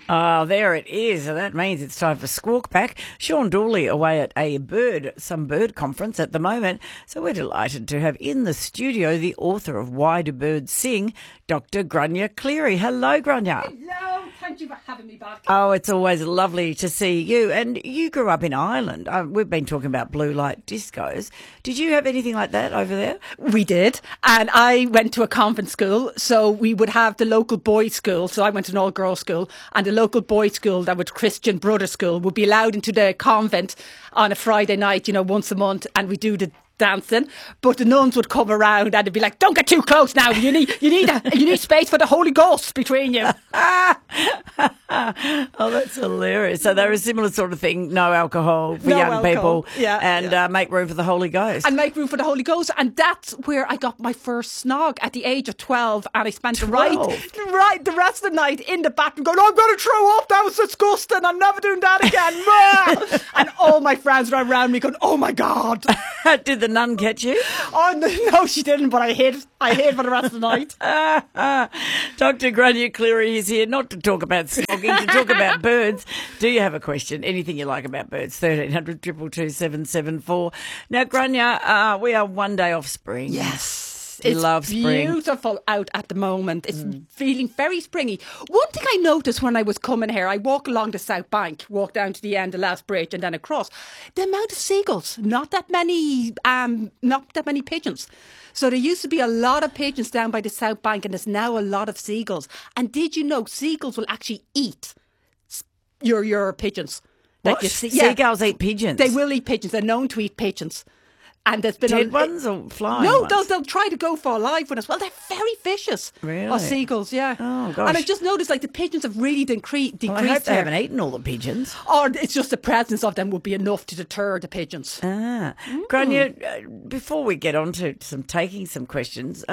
Oh, there it is. And that means it's time for Squawk Pack. Sean Dooley away at some bird conference at the moment. So we're delighted to have in the studio the author of Why Do Birds Sing, Dr. Grania Cleary. Hello, Grania. Hello, thank you for having me back. Oh, it's always lovely to see you. And you grew up in Ireland. We've been talking about blue light discos. Did you have anything like that over there? We did. And I went to a convent school. So we would have the local boys' school. So I went to an all-girls school. And the local boys' school, that was Christian Brother School, would be allowed into the convent on a Friday night, once a month. And we do the dancing, but the nuns would come around and they'd be like, "Don't get too close now. You need space for the Holy Ghost between you." Oh, that's hilarious. So they're a similar sort of thing. No alcohol for young people, and make room for the Holy Ghost. And make room for the Holy Ghost, and that's where I got my first snog at the age of 12. And I spent the rest of the night in the bathroom going, "I'm going to throw up. That was disgusting. I'm never doing that again." And all my friends were around me going, "Oh my God." Did the nun catch you? Oh, no, she didn't, but I hid for the rest of the night. Dr. Grania Cleary is here, not to talk about snogging, to talk about birds. Do you have a question? Anything you like about birds? 1300 222 774. Now, Grania, we are one day off spring. Yes. It's love spring. Beautiful out at the moment. It's feeling very springy. One thing I noticed when I was coming here, I walk along the South Bank, walk down to the end of Last Bridge and then across. The amount of seagulls, not that many pigeons. So there used to be a lot of pigeons down by the South Bank, and there's now a lot of seagulls. And did you know seagulls will actually eat your pigeons? What? Seagulls eat pigeons? They will eat pigeons. They're known to eat pigeons. And there's been dead ones or flying ones? No, they'll try to go for a live one as well. They're very vicious. Really? Or seagulls, yeah. Oh, gosh. And I just noticed the pigeons have really decreased. Well, I hope they haven't eaten all the pigeons. Or it's just the presence of them would be enough to deter the pigeons. Grania, before we get on to taking some questions,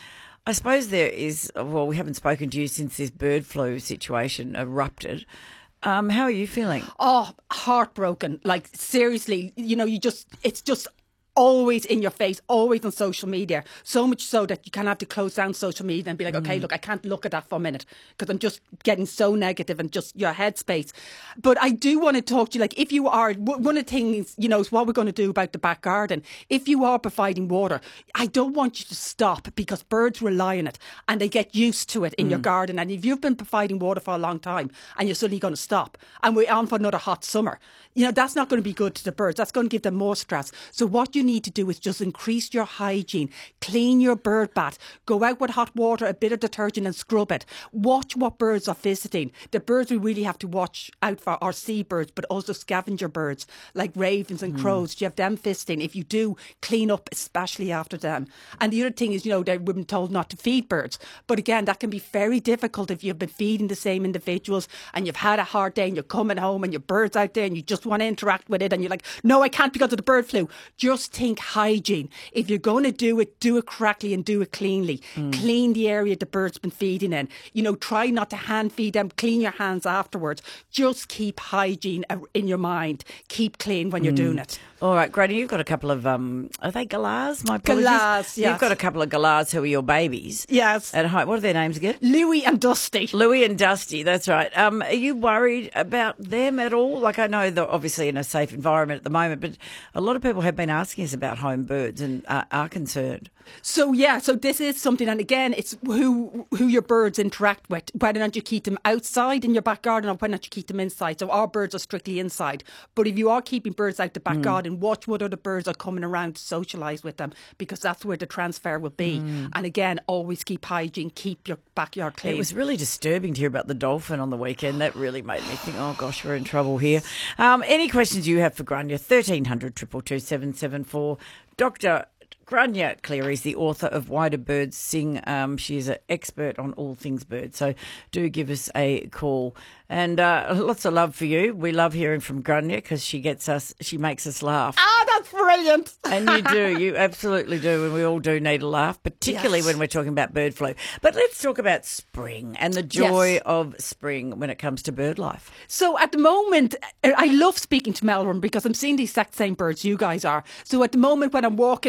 I suppose there is, we haven't spoken to you since this bird flu situation erupted. How are you feeling? Oh, heartbroken. Seriously, it's just always in your face, always on social media. So much so that you kind of have to close down social media and be like, okay, look, I can't look at that for a minute because I'm just getting so negative and just your headspace. But I do want to talk to you, if you are, one of the things, is what we're going to do about the back garden. If you are providing water, I don't want you to stop because birds rely on it and they get used to it in your garden. And if you've been providing water for a long time and you're suddenly going to stop and we're on for another hot summer, that's not going to be good to the birds. That's going to give them more stress. So what you need to do is just increase your hygiene, clean your bird bath, go out with hot water, a bit of detergent and scrub it. Watch what birds are visiting. The birds we really have to watch out for are seabirds, but also scavenger birds like ravens and crows. Do you have them visiting? If you do, clean up, especially after them. And the other thing is, we've been told not to feed birds. But again, that can be very difficult if you've been feeding the same individuals and you've had a hard day and you're coming home and your bird's out there and you just want to interact with it and you're like, no, I can't because of the bird flu. Just think hygiene. If you're going to do it correctly and do it cleanly. Clean the area the bird's been feeding in. Try not to hand feed them. Clean your hands afterwards. Just keep hygiene in your mind. Keep clean when you're doing it. All right, Grady, you've got a couple of, are they galahs? My apologies. Galahs, yes. You've got a couple of galahs who are your babies. Yes. At home. What are their names again? Louie and Dusty. Louie and Dusty, that's right. Are you worried about them at all? I know they're obviously in a safe environment at the moment, but a lot of people have been asking us about home birds and are concerned. So this is something, and again, it's who your birds interact with. Whether or not you keep them outside in your back garden or whether or not you keep them inside. So our birds are strictly inside. But if you are keeping birds out the back garden, watch what other birds are coming around to socialise with them because that's where the transfer will be. And again, always keep hygiene, keep your backyard clean. It was really disturbing to hear about the dolphin on the weekend. That really made me think, oh gosh, we're in trouble here. Any questions you have for Grania? 1300 222 774. Dr. Grania Cleary is the author of Why Do Birds Sing. She is an expert on all things birds, so do give us a call. And lots of love for you. We love hearing from Grania because she makes us laugh. Ah, that's brilliant. And you absolutely do, and we all do need a laugh, particularly when we're talking about bird flu. But let's talk about spring and the joy of spring when it comes to bird life. So at the moment, I love speaking to Melbourne because I'm seeing the exact same birds you guys are. So at the moment when I'm walking and I've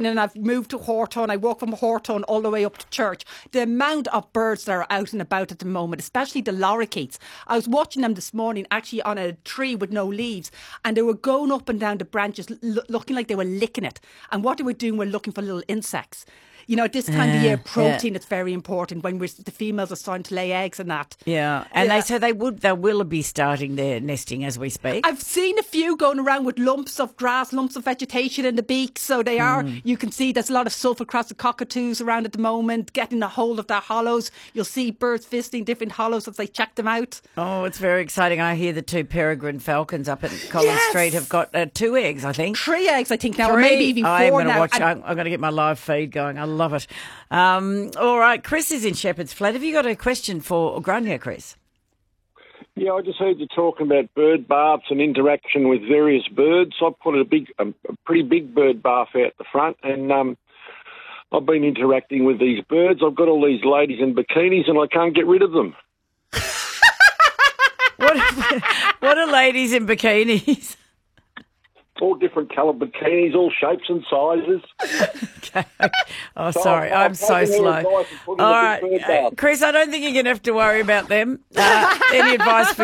moved to Hawthorne. I walk from Hawthorne all the way up to church. The amount of birds that are out and about at the moment, especially the lorikeets. I was watching them this morning actually on a tree with no leaves, and they were going up and down the branches looking like they were licking it. And what they were doing were looking for little insects. You know, at this time of year, protein is very important when the females are starting to lay eggs and that. Yeah, and they will be starting their nesting as we speak. I've seen a few going around with lumps of grass, lumps of vegetation in the beak. So they are, you can see there's a lot of sulphur-crested cockatoos around at the moment, getting a hold of their hollows. You'll see birds visiting different hollows as they check them out. Oh, it's very exciting. I hear the 2 peregrine falcons up at Collins Street have got 2 eggs, I think. 3 eggs, I think now, or maybe even 4 now. I'm going to get my live feed going. I love it. All right, Chris is in Shepherd's Flat. Have you got a question for Grania, Chris? Yeah, I just heard you talking about bird baths and interaction with various birds. I've put a pretty big bird bath out the front, and I've been interacting with these birds. I've got all these ladies in bikinis, and I can't get rid of them. What are ladies in bikinis? All different coloured bikinis, all shapes and sizes. Okay. Oh, sorry, I'm so slow. All right, Chris, I don't think you're going to have to worry about them. Any advice for